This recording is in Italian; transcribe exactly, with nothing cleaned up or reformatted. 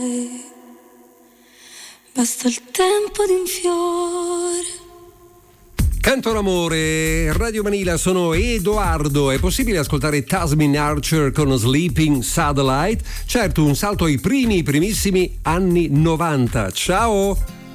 Basta il tempo di un fiore. Canto l'amore, Radio Manila, sono Edoardo. È possibile ascoltare Tasmin Archer con Sleeping Satellite? Certo, un salto ai primi, primissimi anni novanta. Ciao!